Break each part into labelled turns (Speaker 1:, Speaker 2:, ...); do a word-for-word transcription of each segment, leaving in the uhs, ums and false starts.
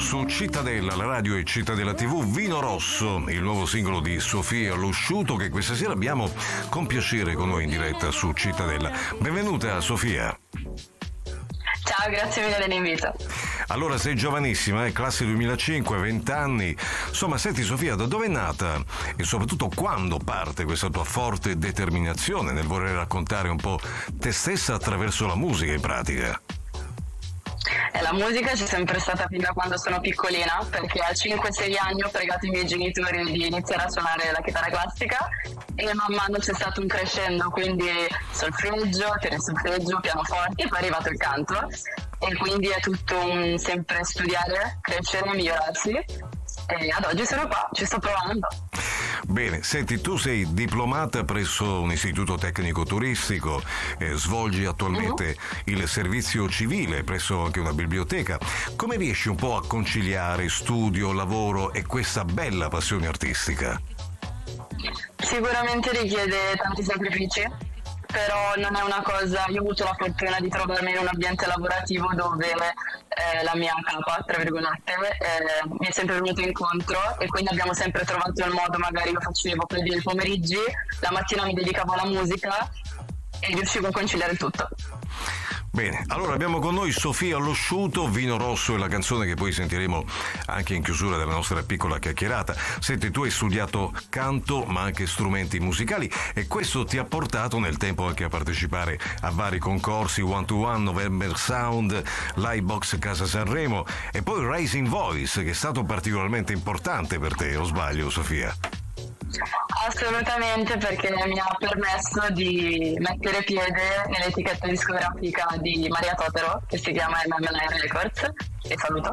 Speaker 1: su Cittadella, la radio e Cittadella tivù, Vino Rosso, il nuovo singolo di Sofia Losciuto che questa sera abbiamo con piacere con noi in diretta su Cittadella. Benvenuta Sofia.
Speaker 2: Ciao, grazie mille dell'invito.
Speaker 1: Allora, sei giovanissima, eh? Classe duemilacinque, venti anni. Insomma, senti Sofia, da dove è nata e soprattutto quando parte questa tua forte determinazione nel voler raccontare un po' te stessa attraverso la musica in pratica?
Speaker 2: Eh, la musica c'è sempre stata fin da quando sono piccolina, perché a cinque sei anni ho pregato i miei genitori di iniziare a suonare la chitarra classica e man mano c'è stato un crescendo, quindi solfeggio, solfeggio, pianoforte e poi è arrivato il canto e quindi è tutto un sempre studiare, crescere, migliorarsi e ad oggi sono qua, ci sto provando.
Speaker 1: Bene, senti, tu sei diplomata presso un istituto tecnico turistico, eh, svolgi attualmente uh-huh. il servizio civile presso anche una biblioteca. Come riesci un po' a conciliare studio, lavoro e questa bella passione artistica?
Speaker 2: Sicuramente richiede tanti sacrifici, però non è una cosa, io ho avuto la fortuna di trovarmi in un ambiente lavorativo dove eh, la mia capa, tra virgolette, eh, mi è sempre venuto incontro e quindi abbiamo sempre trovato il modo, magari lo facevo per dire i pomeriggi, la mattina mi dedicavo alla musica e riuscivo a conciliare il tutto.
Speaker 1: Bene, allora abbiamo con noi Sofia Losciuto, Vino Rosso è la canzone che poi sentiremo anche in chiusura della nostra piccola chiacchierata. Senti, tu hai studiato canto ma anche strumenti musicali e questo ti ha portato nel tempo anche a partecipare a vari concorsi, One to One, November Sound, Livebox Casa Sanremo e poi Rising Voice, che è stato particolarmente importante per te, o sbaglio Sofia?
Speaker 2: Assolutamente, perché mi ha permesso di mettere piede nell'etichetta discografica di Maria Totaro, che si chiama M M L Records, e saluto.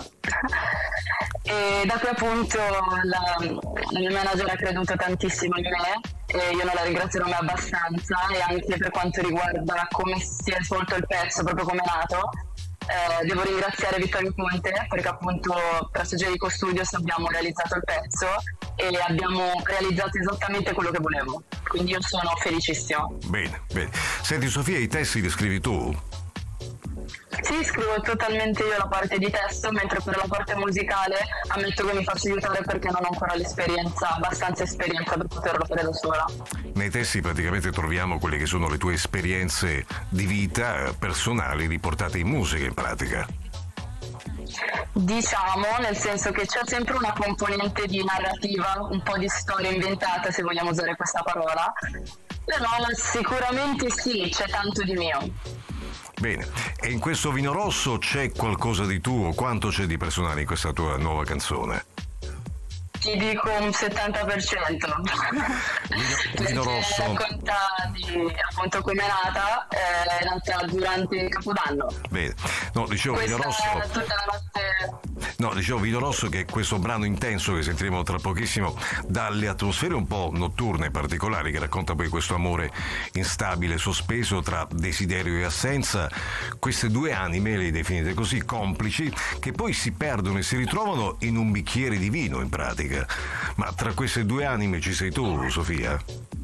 Speaker 2: E da qui appunto la, la mia manager ha creduto tantissimo in me e io non la ringrazierò mai abbastanza, e anche per quanto riguarda come si è svolto il pezzo, proprio come è nato. Eh, devo ringraziare Vittorio Conte perché appunto presso Gerico Studios abbiamo realizzato il pezzo e abbiamo realizzato esattamente quello che volevo, quindi io sono felicissima.
Speaker 1: Bene, bene. Senti Sofia, i testi li scrivi tu?
Speaker 2: Sì, scrivo totalmente io la parte di testo, mentre per la parte musicale ammetto che mi faccio aiutare perché non ho ancora l'esperienza, abbastanza esperienza per poterlo fare da sola.
Speaker 1: Nei testi praticamente troviamo quelle che sono le tue esperienze di vita personali riportate in musica in pratica.
Speaker 2: Diciamo, nel senso che c'è sempre una componente di narrativa, un po' di storia inventata, se vogliamo usare questa parola, però sicuramente sì, c'è tanto di mio.
Speaker 1: Bene, e in questo Vino Rosso c'è qualcosa di tuo? Quanto c'è di personale in questa tua nuova canzone?
Speaker 2: Ti dico un settanta per cento.
Speaker 1: Vino, Vino Rosso.
Speaker 2: Racconta di appunto come è nata, eh, è nata durante il Capodanno.
Speaker 1: Bene, no, dicevo
Speaker 2: Questa
Speaker 1: Vino Rosso.
Speaker 2: È tutta la notte.
Speaker 1: No, dicevo Vino Rosso, che è questo brano intenso che sentiremo tra pochissimo, dalle atmosfere un po' notturne e particolari, che racconta poi questo amore instabile, sospeso tra desiderio e assenza, queste due anime, le definite così, complici, che poi si perdono e si ritrovano in un bicchiere di vino in pratica. Ma tra queste due anime ci sei tu, Sofia?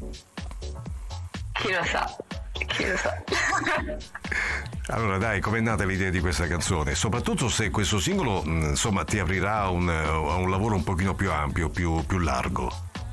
Speaker 2: Chi lo sa, chi lo sa.
Speaker 1: Allora dai, com'è nata l'idea di questa canzone? Soprattutto se questo singolo insomma ti aprirà un, un lavoro un pochino più ampio, più, più largo.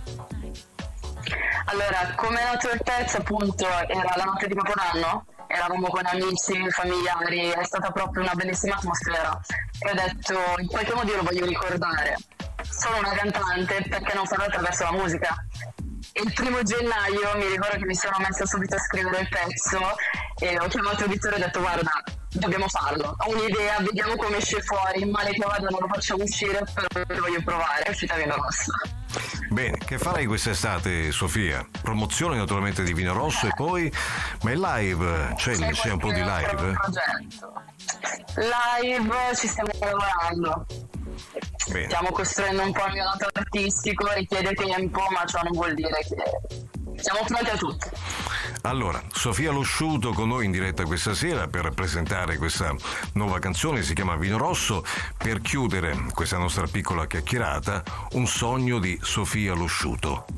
Speaker 2: Allora, come è nato il pezzo appunto era la notte di Capodanno, eravamo con amici, familiari, è stata proprio una bellissima atmosfera e ho detto in qualche modo io lo voglio ricordare. Sono una cantante, perché non farlo attraverso la musica? E il primo gennaio mi ricordo che mi sono messa subito a scrivere il pezzo e ho chiamato Vittorio e ho detto guarda, dobbiamo farlo, ho un'idea, vediamo come esce fuori, male che vada non lo facciamo uscire, però lo voglio provare, è uscita Vino Rosso.
Speaker 1: Bene, che farai quest'estate Sofia? Promozione naturalmente di Vino Rosso e poi, ma il live, c'è, c'è, c'è un po' di live?
Speaker 2: Progetto. Live ci stiamo lavorando.
Speaker 1: Bene.
Speaker 2: Stiamo costruendo un po' il mio lato artistico, richiede tempo, ma ciò non vuol dire che siamo pronti a tutto.
Speaker 1: Allora, Sofia Losciuto con noi in diretta questa sera per presentare questa nuova canzone, si chiama Vino Rosso. Per chiudere questa nostra piccola chiacchierata, un sogno di Sofia Losciuto.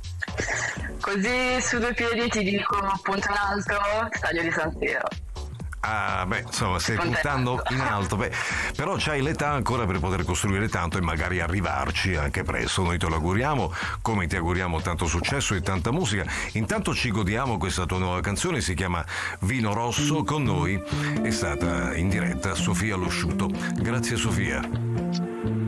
Speaker 2: Così su due piedi ti dico punto in alto, stadio di San Siro.
Speaker 1: Ah, beh, insomma, stai puntando in alto, beh, però c'hai l'età ancora per poter costruire tanto e magari arrivarci anche presto. Noi te lo auguriamo, come ti auguriamo tanto successo e tanta musica. Intanto ci godiamo questa tua nuova canzone, si chiama Vino Rosso. Con noi è stata in diretta Sofia Losciuto. Grazie Sofia.